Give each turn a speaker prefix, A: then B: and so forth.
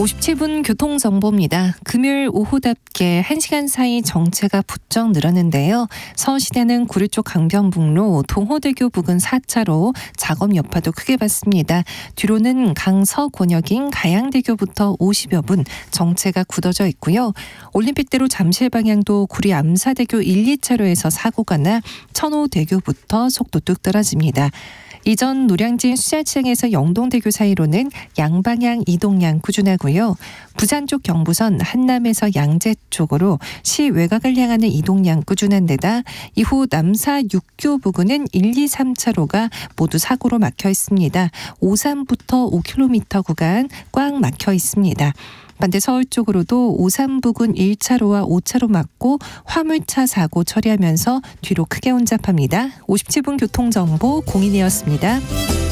A: 57분 교통정보입니다. 금요일 오후답게 1시간 사이 정체가 부쩍 늘었는데요. 서울시내는 구리 쪽 강변북로 동호대교 부근 4차로 작업 여파도 크게 받습니다. 뒤로는 강서권역인 가양대교부터 50여 분 정체가 굳어져 있고요. 올림픽대로 잠실 방향도 구리 암사대교 1, 2차로에서 사고가 나 천호대교부터 속도 뚝 떨어집니다. 이전 노량진 수자층에서 영동대교 사이로는 양방향 이동량 꾸준하고요. 부산 쪽 경부선 한남에서 양재 쪽으로 시 외곽을 향하는 이동량 꾸준한 데다 이후 남사 6교 부근은 1, 2, 3차로가 모두 사고로 막혀 있습니다. 오산부터 5km 구간 꽉 막혀 있습니다. 반대 서울 쪽으로도 오산 부근 1차로와 5차로 막고 화물차 사고 처리하면서 뒤로 크게 혼잡합니다. 57분 교통정보 공인이었습니다.